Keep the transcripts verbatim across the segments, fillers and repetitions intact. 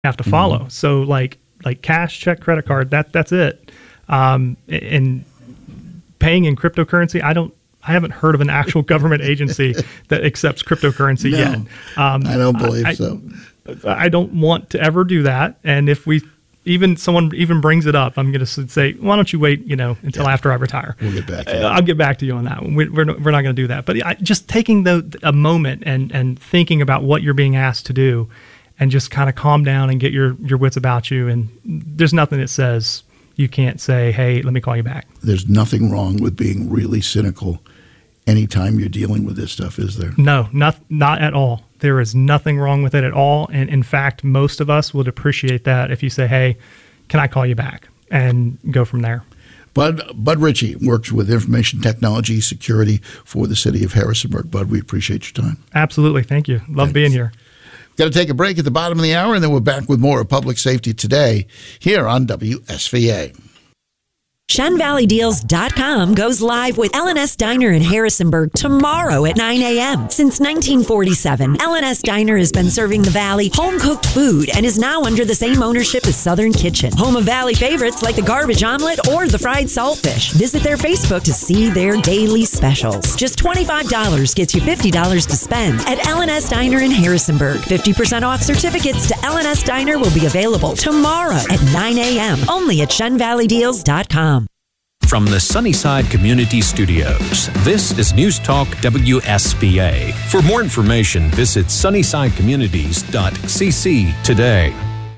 have to follow. Mm-hmm. So like like cash, check, credit card, that that's it. Um, and paying in cryptocurrency, I don't. I haven't heard of an actual government agency that accepts cryptocurrency no, yet. Um, I don't believe I, so. I don't want to ever do that. And if we even someone even brings it up, I'm going to say, why don't you wait, you know, until yeah. after I retire? We'll get back to you. I'll get back to you on that one. We, we're not, we're not going to do that. But I, just taking the, a moment and, and thinking about what you're being asked to do and just kind of calm down and get your, your wits about you. And there's nothing that says you can't say, hey, let me call you back. There's nothing wrong with being really cynical anytime you're dealing with this stuff, is there? No, not not at all. There is nothing wrong with it at all. And in fact, most of us would appreciate that if you say, hey, can I call you back? And go from there. Bud, Bud Ritchie works with information technology security for the city of Harrisonburg. Bud, we appreciate your time. Absolutely. Thank you. Love Thanks. being here. Got to take a break at the bottom of the hour, and then we're back with more of Public Safety Today here on W S V A. Shen Valley Deals dot com goes live with L and S Diner in Harrisonburg tomorrow at nine a.m. Since nineteen forty-seven, L and S Diner has been serving the Valley home-cooked food and is now under the same ownership as Southern Kitchen, home of Valley favorites like the garbage omelet or the fried saltfish. Visit their Facebook to see their daily specials. Just twenty-five dollars gets you fifty dollars to spend at L and S Diner in Harrisonburg. fifty percent off certificates to L and S Diner will be available tomorrow at nine a.m. only at Shen Valley Deals dot com. From the Sunnyside Community Studios, this is News Talk W S V A. For more information, visit sunnyside communities dot c c today.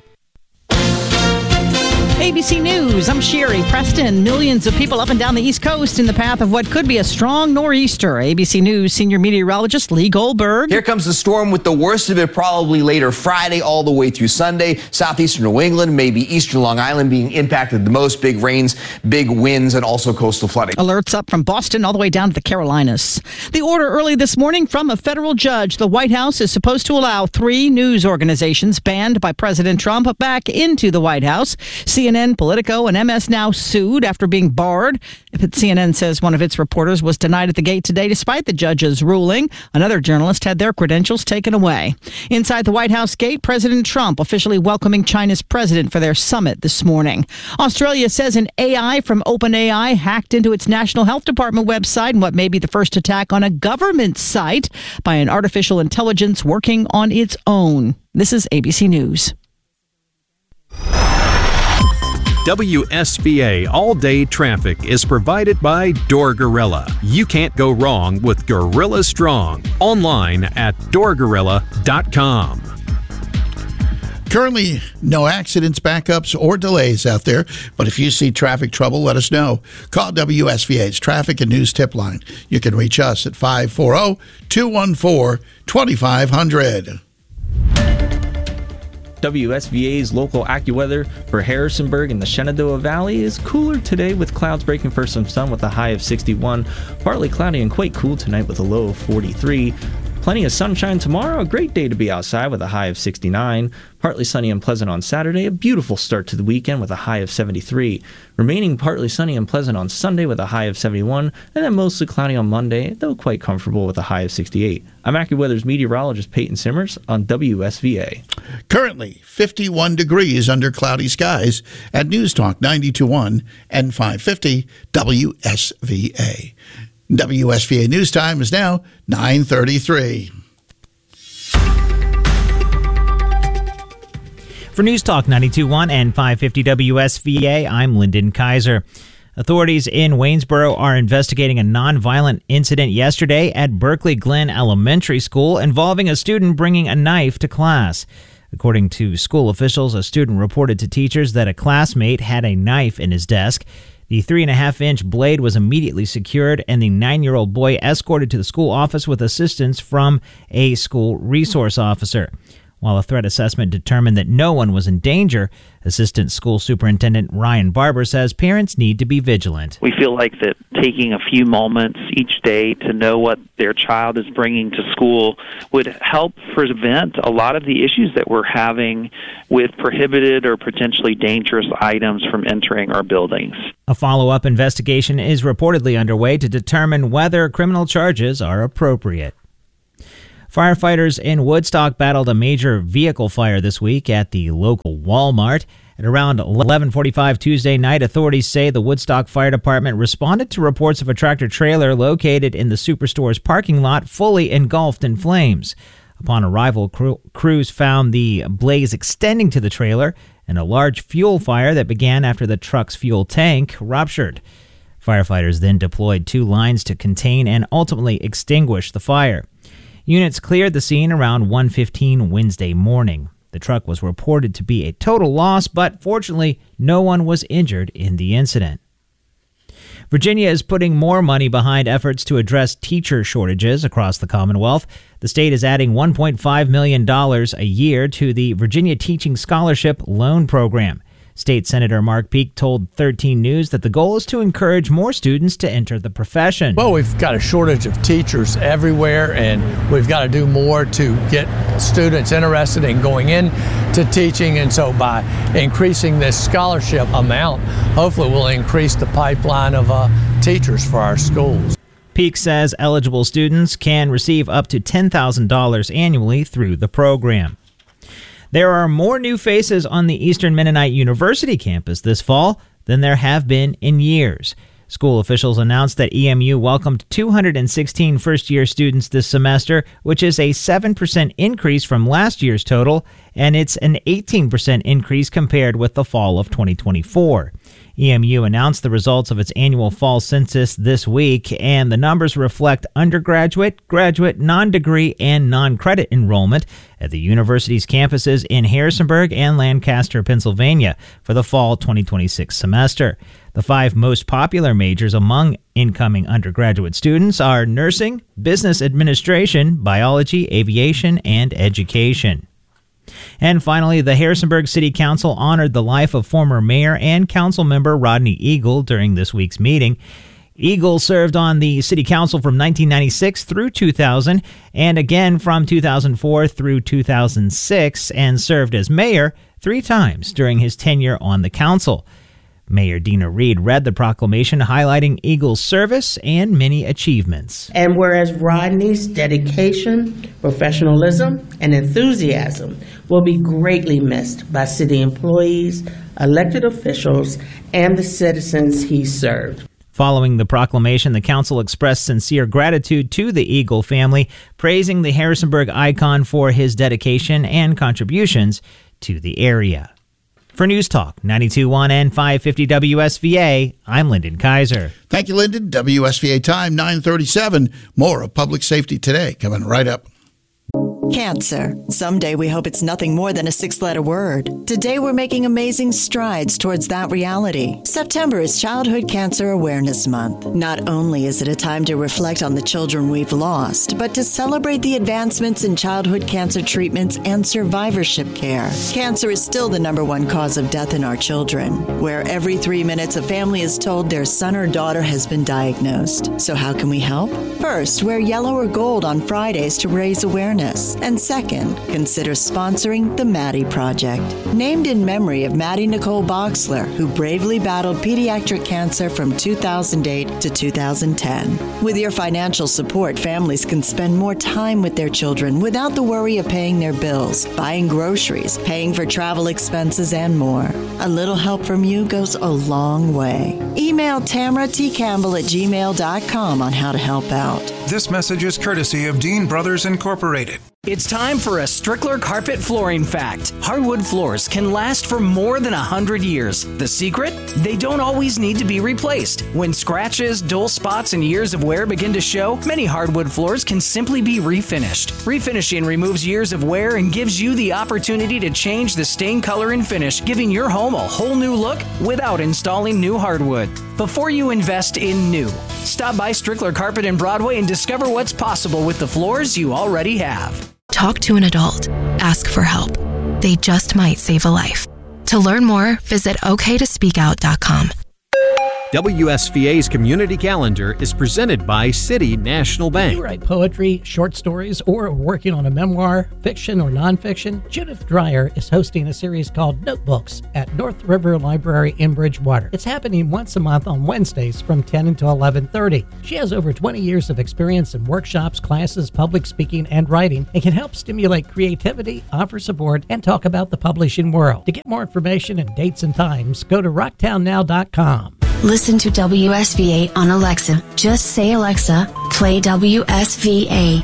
A B C News, I'm Sherry Preston. Millions of people up and down the East Coast in the path of what could be a strong nor'easter. A B C News senior meteorologist Lee Goldberg. Here comes the storm with the worst of it probably later Friday all the way through Sunday. Southeastern New England, maybe eastern Long Island being impacted the most. Big rains, big winds, and also coastal flooding. Alerts up from Boston all the way down to the Carolinas. The order early this morning from a federal judge. The White House is supposed to allow three news organizations banned by President Trump back into the White House. C N N, Politico, and M S Now sued after being barred. C N N says one of its reporters was denied at the gate today despite the judge's ruling. Another journalist had their credentials taken away. Inside the White House gate, President Trump officially welcoming China's president for their summit this morning. Australia says an A I from OpenAI hacked into its National Health Department website in what may be the first attack on a government site by an artificial intelligence working on its own. This is A B C News. W S V A All-Day Traffic is provided by Door Gorilla. You can't go wrong with Gorilla Strong. Online at door gorilla dot com. Currently, no accidents, backups, or delays out there. But if you see traffic trouble, let us know. Call W S V A's Traffic and News Tip Line. You can reach us at five four zero, two one four, two five zero zero. W S V A's local AccuWeather for Harrisonburg and the Shenandoah Valley is cooler today with clouds breaking for some sun with a high of sixty-one. Partly cloudy and quite cool tonight with a low of forty-three. Plenty of sunshine tomorrow, a great day to be outside with a high of sixty-nine. Partly sunny and pleasant on Saturday, a beautiful start to the weekend with a high of seventy-three. Remaining partly sunny and pleasant on Sunday with a high of seventy-one, and then mostly cloudy on Monday, though quite comfortable with a high of sixty-eight. I'm AccuWeather's meteorologist Peyton Simmers on W S V A. Currently, fifty-one degrees under cloudy skies at News Talk ninety-two point one and five fifty W S V A. W S V A News Time is now nine thirty-three. For News Talk ninety-two point one and five fifty W S V A, I'm Lyndon Kaiser. Authorities in Waynesboro are investigating a nonviolent incident yesterday at Berkeley Glen Elementary School involving a student bringing a knife to class. According to school officials, a student reported to teachers that a classmate had a knife in his desk. The three and a half inch blade was immediately secured and the nine-year-old boy escorted to the school office with assistance from a school resource officer. While a threat assessment determined that no one was in danger, Assistant School Superintendent Ryan Barber says parents need to be vigilant. We feel like that taking a few moments each day to know what their child is bringing to school would help prevent a lot of the issues that we're having with prohibited or potentially dangerous items from entering our buildings. A follow-up investigation is reportedly underway to determine whether criminal charges are appropriate. Firefighters in Woodstock battled a major vehicle fire this week at the local Walmart. At around eleven forty-five Tuesday night, authorities say the Woodstock Fire Department responded to reports of a tractor-trailer located in the Superstore's parking lot fully engulfed in flames. Upon arrival, crew- crews found the blaze extending to the trailer and a large fuel fire that began after the truck's fuel tank ruptured. Firefighters then deployed two lines to contain and ultimately extinguish the fire. Units cleared the scene around one fifteen Wednesday morning. The truck was reported to be a total loss, but fortunately, no one was injured in the incident. Virginia is putting more money behind efforts to address teacher shortages across the Commonwealth. The state is adding one point five million dollars a year to the Virginia Teaching Scholarship Loan Program. State Senator Mark Peake told thirteen News that the goal is to encourage more students to enter the profession. Well, we've got a shortage of teachers everywhere, and we've got to do more to get students interested in going into teaching. And so by increasing this scholarship amount, hopefully we'll increase the pipeline of uh, teachers for our schools. Peake says eligible students can receive up to ten thousand dollars annually through the program. There are more new faces on the Eastern Mennonite University campus this fall than there have been in years. School officials announced that E M U welcomed two hundred sixteen first-year students this semester, which is a seven percent increase from last year's total, and it's an eighteen percent increase compared with the fall of twenty twenty-four. E M U announced the results of its annual fall census this week, and the numbers reflect undergraduate, graduate, non-degree, and non-credit enrollment at the university's campuses in Harrisonburg and Lancaster, Pennsylvania, for the fall twenty twenty-six semester. The five most popular majors among incoming undergraduate students are nursing, business administration, biology, aviation, and education. And finally, the Harrisonburg City Council honored the life of former mayor and council member Rodney Eagle during this week's meeting. Eagle served on the city council from nineteen ninety-six through two thousand, and again from two thousand four through two thousand six, and served as mayor three times during his tenure on the council. Mayor Dina Reed read the proclamation highlighting Eagle's service and many achievements. And whereas Rodney's dedication, professionalism, and enthusiasm will be greatly missed by city employees, elected officials, and the citizens he served. Following the proclamation, the council expressed sincere gratitude to the Eagle family, praising the Harrisonburg icon for his dedication and contributions to the area. For News Talk ninety-two point one and five fifty W S V A, I'm Lyndon Kaiser. Thank you, Lyndon. W S V A time, nine thirty-seven. More of Public Safety Today coming right up. Cancer. Someday we hope it's nothing more than a six-letter word. Today we're making amazing strides towards that reality. September is Childhood Cancer Awareness Month. Not only is it a time to reflect on the children we've lost, but to celebrate the advancements in childhood cancer treatments and survivorship care. Cancer is still the number one cause of death in our children, where every three minutes a family is told their son or daughter has been diagnosed. So how can we help? First, wear yellow or gold on Fridays to raise awareness. And second, consider sponsoring the Maddie Project. Named in memory of Maddie Nicole Boxler, who bravely battled pediatric cancer from two thousand eight to two thousand ten. With your financial support, families can spend more time with their children without the worry of paying their bills, buying groceries, paying for travel expenses, and more. A little help from you goes a long way. Email Tamara T. Campbell at gmail dot com on how to help out. This message is courtesy of Dean Brothers Incorporated. It's time for a Strickler Carpet Flooring Fact. Hardwood floors can last for more than one hundred years. The secret? They don't always need to be replaced. When scratches, dull spots, and years of wear begin to show, many hardwood floors can simply be refinished. Refinishing removes years of wear and gives you the opportunity to change the stain color and finish, giving your home a whole new look without installing new hardwood. Before you invest in new, stop by Strickler Carpet in Broadway and discover what's possible with the floors you already have. Talk to an adult. Ask for help. They just might save a life. To learn more, visit o k to speak out dot com. W S V A's community calendar is presented by City National Bank. You write poetry, short stories, or are working on a memoir, fiction or nonfiction? Judith Dreyer is hosting a series called Notebooks at North River Library in Bridgewater. It's happening once a month on Wednesdays from ten until eleven thirty. She has over twenty years of experience in workshops, classes, public speaking, and writing, and can help stimulate creativity, offer support, and talk about the publishing world. To get more information and dates and times, go to rocktown now dot com. Listen to W S V A on Alexa. Just say, Alexa, play W S V A.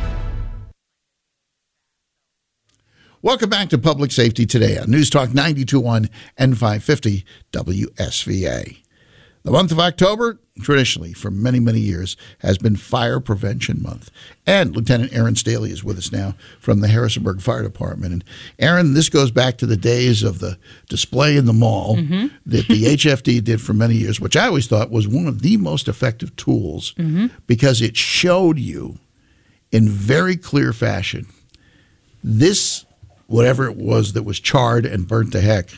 Welcome back to Public Safety Today on News Talk ninety-two point one and five fifty W S V A. The month of October, traditionally for many, many years, has been Fire Prevention Month. And Lieutenant Aaron Staley is with us now from the Harrisonburg Fire Department. And Aaron, this goes back to the days of the display in the mall mm-hmm. that the H F D did for many years, which I always thought was one of the most effective tools mm-hmm. because it showed you in very clear fashion this, whatever it was that was charred and burnt to heck,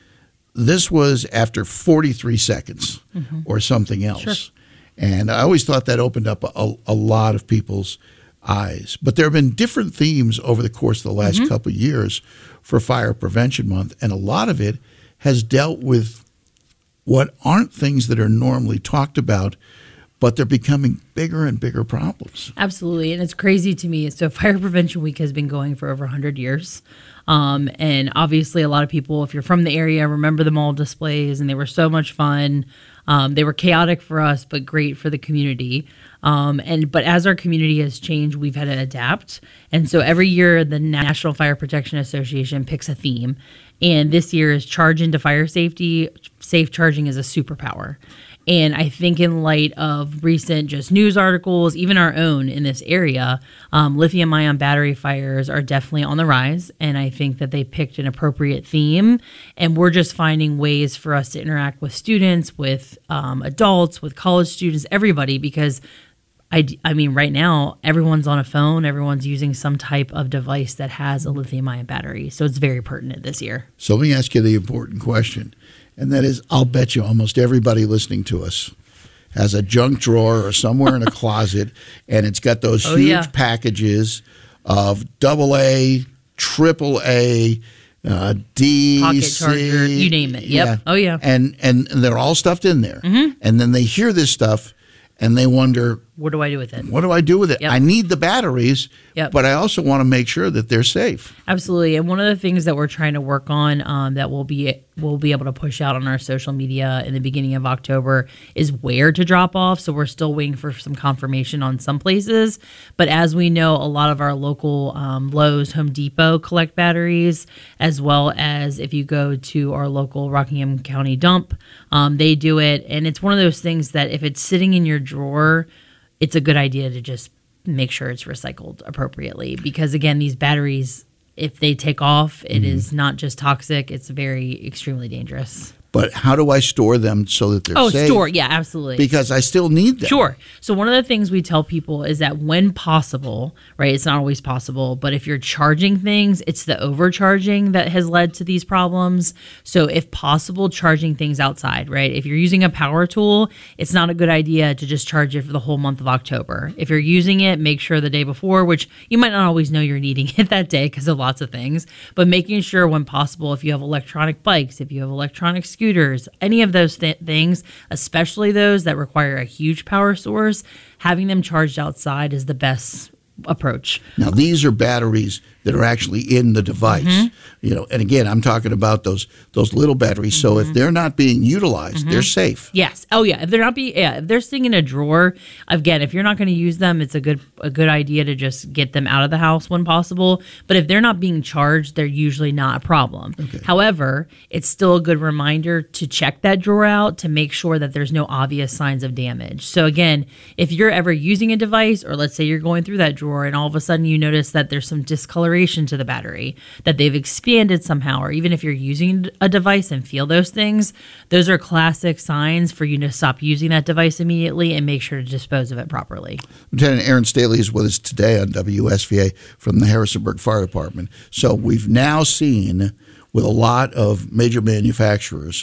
this was after forty-three seconds mm-hmm. or something else. Sure. And I always thought that opened up a, a lot of people's eyes. But there have been different themes over the course of the last mm-hmm. couple of years for Fire Prevention Month, and a lot of it has dealt with what aren't things that are normally talked about, but they're becoming bigger and bigger problems. Absolutely, and it's crazy to me. So Fire Prevention Week has been going for over one hundred years. Um, and obviously a lot of people, if you're from the area, remember the mall displays, and they were so much fun. Um, they were chaotic for us, but great for the community. Um, and but as our community has changed, we've had to adapt. And so every year, the National Fire Protection Association picks a theme. And this year is Charge into Fire Safety. Safe charging is a superpower. And I think in light of recent just news articles, even our own in this area, um, lithium-ion battery fires are definitely on the rise. And I think that they picked an appropriate theme. And we're just finding ways for us to interact with students, with um, adults, with college students, everybody, because I, I mean, right now, everyone's on a phone. Everyone's using some type of device that has a lithium-ion battery. So it's very pertinent this year. So let me ask you the important question. And that is, I'll bet you almost everybody listening to us has a junk drawer or somewhere in a closet, and it's got those oh, huge yeah. packages of double A, triple A, uh, D, Pocket C, charger, you name it. Yep. Yeah. Oh, yeah. And, and they're all stuffed in there. Mm-hmm. And then they hear this stuff, and they wonder, what do I do with it? What do I do with it? Yep. I need the batteries, yep. but I also want to make sure that they're safe. Absolutely. And one of the things that we're trying to work on um, that we'll be we'll be able to push out on our social media in the beginning of October is where to drop off. So we're still waiting for some confirmation on some places. But as we know, a lot of our local um, Lowe's, Home Depot collect batteries, as well as if you go to our local Rockingham County dump, um, they do it. And it's one of those things that if it's sitting in your drawer, it's a good idea to just make sure it's recycled appropriately. Because again, these batteries, if they take off, it mm-hmm. is not just toxic, it's very extremely dangerous. But how do I store them so that they're oh, safe? Oh, store, yeah, absolutely. Because I still need them. Sure. So one of the things we tell people is that when possible, right, it's not always possible, but if you're charging things, it's the overcharging that has led to these problems. So if possible, charging things outside, right? If you're using a power tool, it's not a good idea to just charge it for the whole month of October. If you're using it, make sure the day before, which you might not always know you're needing it that day because of lots of things, but making sure when possible, if you have electronic bikes, if you have electronic scooters, scooters, any of those th- things, especially those that require a huge power source, having them charged outside is the best approach. Now, these are batteries that are actually in the device. Mm-hmm. You know, and again, I'm talking about those those little batteries. So mm-hmm. if they're not being utilized, mm-hmm. they're safe. Yes. Oh yeah. If they're not be yeah, if they're sitting in a drawer, again, if you're not going to use them, it's a good a good idea to just get them out of the house when possible. But if they're not being charged, they're usually not a problem. Okay. However, it's still a good reminder to check that drawer out to make sure that there's no obvious signs of damage. So again, if you're ever using a device, or let's say you're going through that drawer and all of a sudden you notice that there's some discoloration to the battery, that they've expanded somehow, or even if you're using a device and feel those things, those are classic signs for you to stop using that device immediately and make sure to dispose of it properly. Lieutenant Aaron Staley is with us today on W S V A from the Harrisonburg Fire Department. So we've now seen with a lot of major manufacturers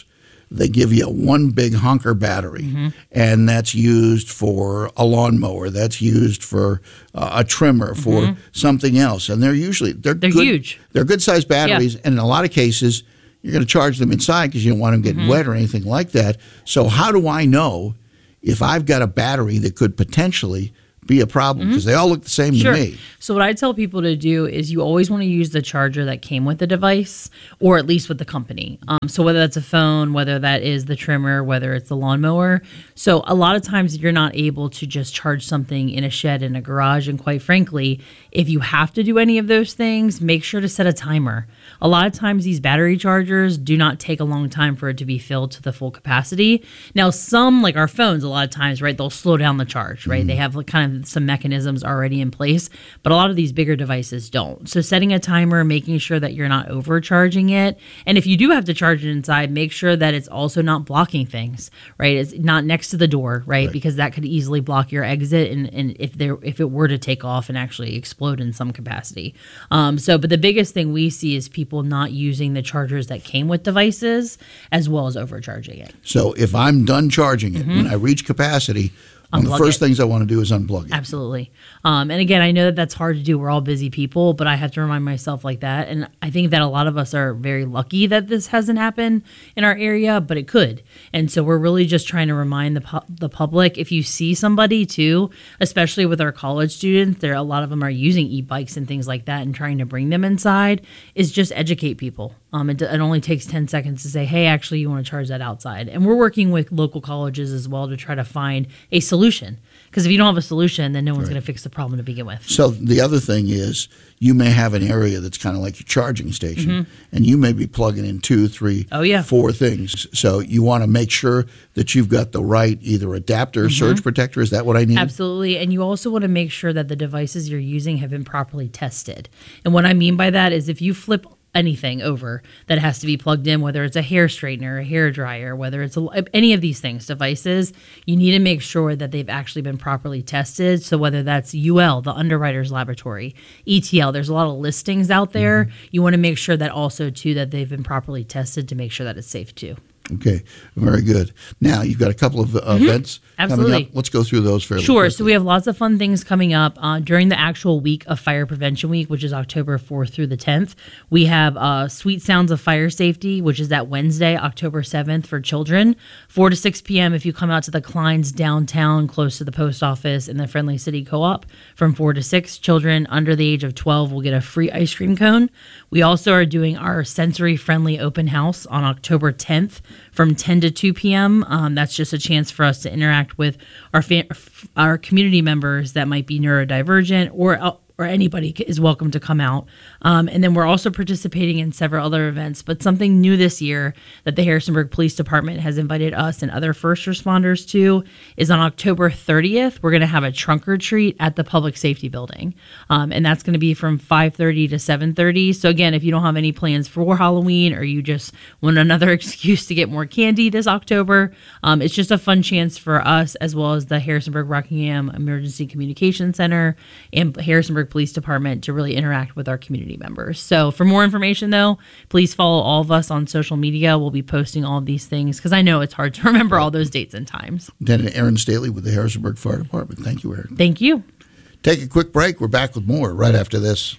they give you one big honker battery, Mm-hmm. and that's used for a lawnmower. That's used for uh, a trimmer, for Mhm. something else. And they're usually they're They're good, huge. They're good sized batteries, Yeah. and in a lot of cases, you're going to charge them inside because you don't want them getting Mhm. wet or anything like that. So how do I know if I've got a battery that could potentially be a problem? Because they all look the same Sure. to me. So what I tell people to do is you always want to use the charger that came with the device, or at least with the company. Um, so whether that's a phone, whether that is the trimmer, whether it's the lawnmower. So a lot of times you're not able to just charge something in a shed, in a garage. And quite frankly, if you have to do any of those things, make sure to set a timer. A lot of times these battery chargers do not take a long time for it to be filled to the full capacity. Now some, like our phones, a lot of times, right, they'll slow down the charge, right? They have like kind of some mechanisms already in place, but a lot of these bigger devices don't. So setting a timer, making sure that you're not overcharging it. And if you do have to charge it inside, make sure that it's also not blocking things, right? It's not next to the door, right? right. Because that could easily block your exit. And, and if there, if it were to take off and actually explode in some capacity. Um, so, but the biggest thing we see is people not using the chargers that came with devices as well as overcharging it. So if I'm done charging it, Mhm. when I reach capacity, one of the Unplug first it. things I want to do is unplug it. Absolutely. Um, and again, I know that that's hard to do. We're all busy people, but I have to remind myself like that. And I think that a lot of us are very lucky that this hasn't happened in our area, but it could. And so we're really just trying to remind the pu- the public, if you see somebody too, especially with our college students, there a lot of them are using e-bikes and things like that and trying to bring them inside, is just educate people. Um, it, it only takes ten seconds to say, hey, actually, you want to charge that outside. And we're working with local colleges as well to try to find a solution. Because if you don't have a solution, then no one's Right. going to fix the problem to begin with. So the other thing is you may have an area that's kind of like your charging station, Mhm. and you may be plugging in two, three, Oh, yeah. four things. So you want to make sure that you've got the right either adapter, Mhm. surge protector. Is that what I need? Absolutely. And you also want to make sure that the devices you're using have been properly tested. And what I mean by that is if you flip anything over that has to be plugged in, whether it's a hair straightener, a hair dryer, whether it's a, any of these things, devices, you need to make sure that they've actually been properly tested. So whether that's U L, the Underwriters Laboratory, E T L, there's a lot of listings out there. Mm-hmm. You want to make sure that also too that they've been properly tested to make sure that it's safe too. Okay, very good. Now you've got a couple of uh, Mhm. events Absolutely. coming up. Let's go through those fairly Sure. quickly. So we have lots of fun things coming up uh, during the actual week of Fire Prevention Week, which is October fourth through the tenth. We have uh, Sweet Sounds of Fire Safety, which is that Wednesday, October seventh for children, four to six p.m. if you come out to the Kleins downtown, close to the post office in the Friendly City Co-op. From four to six, children under the age of twelve will get a free ice cream cone. We also are doing our sensory-friendly open house on October tenth from ten to two p.m. Um, that's just a chance for us to interact with our fa- our community members that might be neurodivergent or uh, or anybody is welcome to come out. Um, and then we're also participating in several other events, but something new this year that the Harrisonburg Police Department has invited us and other first responders to is on October thirtieth. We're going to have a trunk or treat at the Public Safety Building. Um, and that's going to be from five thirty to seven thirty. So again, if you don't have any plans for Halloween or you just want another excuse to get more candy this October, um, it's just a fun chance for us as well as the Harrisonburg Rockingham Emergency Communication Center and Harrisonburg Police Department to really interact with our community members. So for more information though, please follow all of us on social media. We'll be posting all of these things because I know it's hard to remember all those dates and times. Lieutenant Aaron Staley with the Harrisonburg Fire Department. Thank you, Aaron. Thank you. Take a quick break. We're back with more right after this.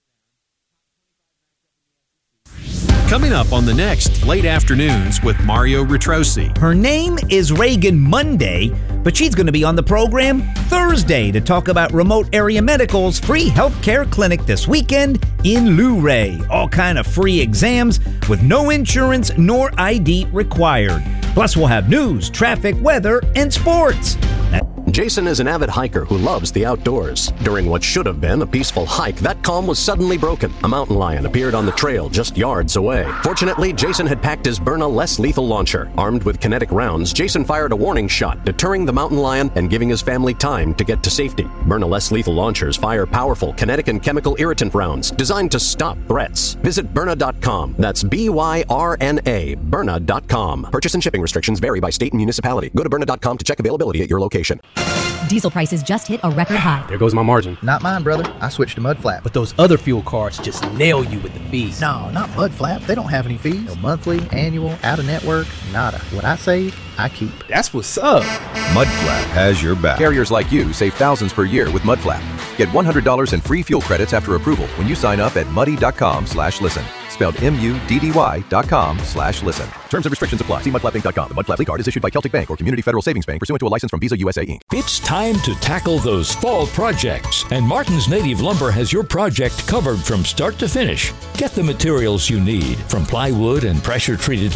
Coming up on the next Late Afternoons with Mario Retrosi. Her name is Reagan Monday, but she's going to be on the program Thursday to talk about Remote Area Medical's free healthcare clinic this weekend in Luray. All kind of free exams with no insurance nor I D required. Plus, we'll have news, traffic, weather, and sports. Jason is an avid hiker who loves the outdoors. During what should have been a peaceful hike, that calm was suddenly broken. A mountain lion appeared on the trail just yards away. Fortunately, Jason had packed his Byrna less lethal launcher. Armed with kinetic rounds, Jason fired a warning shot, deterring the mountain lion and giving his family time to get to safety. Byrna less lethal launchers fire powerful kinetic and chemical irritant rounds designed to stop threats. Visit Byrna dot com. That's B Y R N A, Byrna dot com. Purchase and shipping restrictions vary by state and municipality. Go to Byrna dot com to check availability at your location. Diesel prices just hit a record high. There goes my margin. Not mine, brother. I switched to Mudflap. But those other fuel cards just nail you with the fees. No, not Mudflap. They don't have any fees. No monthly, annual, out of network, nada. What I save, I keep. That's what's up. Mudflap has your back. Carriers like you save thousands per year with Mudflap. Get one hundred dollars in free fuel credits after approval when you sign up at muddy.com slash listen. Spelled M-U-D-D-Y dot com slash listen. Terms and restrictions apply. See mudflap inc dot com. The Mudflap card is issued by Celtic Bank or Community Federal Savings Bank pursuant to a license from Visa U S A Incorporated. It's time to tackle those fall projects, and Martin's Native Lumber has your project covered from start to finish. Get the materials you need, from plywood and pressure-treated